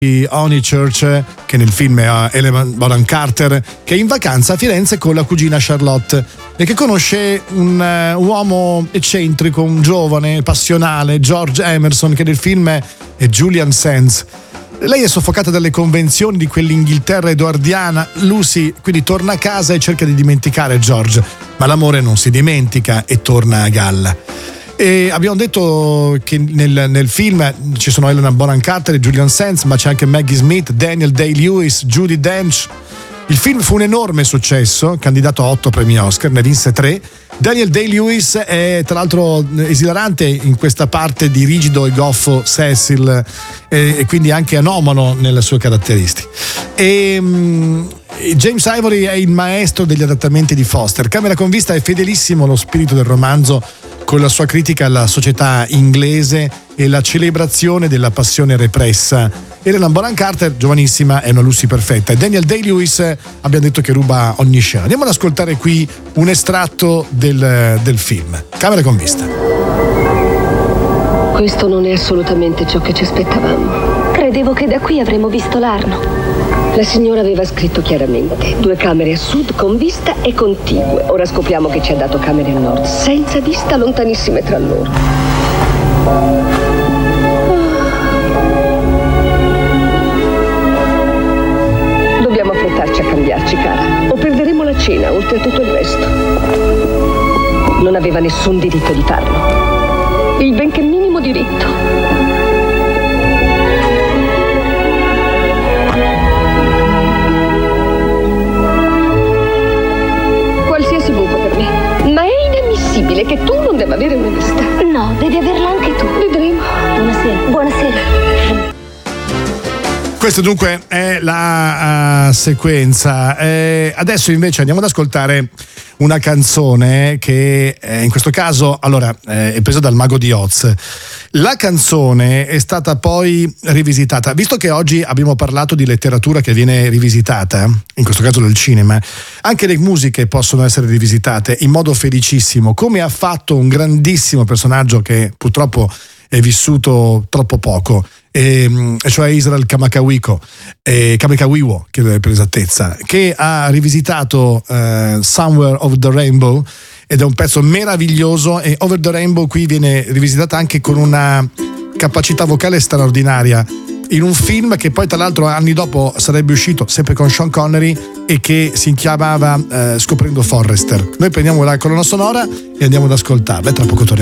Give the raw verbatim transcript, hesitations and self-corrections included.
Honeychurch, che nel film è Helena Bonham Carter, che è in vacanza a Firenze con la cugina Charlotte e che conosce un uh, uomo eccentrico, un giovane, passionale, George Emerson, che nel film è Julian Sands. Lei è soffocata dalle convenzioni di quell'Inghilterra edoardiana. Lucy quindi torna a casa e cerca di dimenticare George, ma l'amore non si dimentica e torna a galla. E abbiamo detto che nel, nel film ci sono Helena Bonham Carter e Julian Sands, ma c'è anche Maggie Smith, Daniel Day-Lewis, Judi Dench. Il film fu un enorme successo, candidato a otto premi Oscar, ne vinse tre. Daniel Day-Lewis è tra l'altro esilarante in questa parte di rigido e goffo Cecil, e, e quindi anche anomalo nelle sue caratteristiche. E um, James Ivory è il maestro degli adattamenti di Foster. Camera con vista è fedelissimo allo spirito del romanzo, con la sua critica alla società inglese e la celebrazione della passione repressa. Helena Bonham Carter, giovanissima, è una Lucy perfetta, e Daniel Day-Lewis abbiamo detto che ruba ogni scena. Andiamo ad ascoltare qui un estratto del, del film. Camera con vista. Questo non è assolutamente ciò che ci aspettavamo. Credevo che da qui avremmo visto l'Arno. La signora aveva scritto chiaramente: due camere a sud con vista e contigue. Ora scopriamo che ci ha dato camere a nord senza vista, lontanissime tra loro. Dobbiamo affrettarci a cambiarci, cara, o perderemo la cena oltre a tutto il resto. Non aveva nessun diritto di farlo, il benché minimo diritto. Che tu non debba avere una vista. No, devi averla anche tu. Vedremo. Buonasera. Buonasera. Questa dunque è la uh, sequenza. Eh, adesso invece andiamo ad ascoltare una canzone che eh, in questo caso allora eh, è presa dal Mago di Oz. La canzone è stata poi rivisitata, visto che oggi abbiamo parlato di letteratura che viene rivisitata, in questo caso del cinema, anche le musiche possono essere rivisitate in modo felicissimo, come ha fatto un grandissimo personaggio che purtroppo è vissuto troppo poco, e, cioè Israel Kamakawiwo, eh, Kamakawiwo per esattezza, che ha rivisitato eh, Somewhere Over the Rainbow, ed è un pezzo meraviglioso, e Over the Rainbow qui viene rivisitata anche con una capacità vocale straordinaria, in un film che poi tra l'altro anni dopo sarebbe uscito sempre con Sean Connery e che si chiamava eh, Scoprendo Forrester. Noi prendiamo la colonna sonora e andiamo ad ascoltarla, e tra poco torniamo.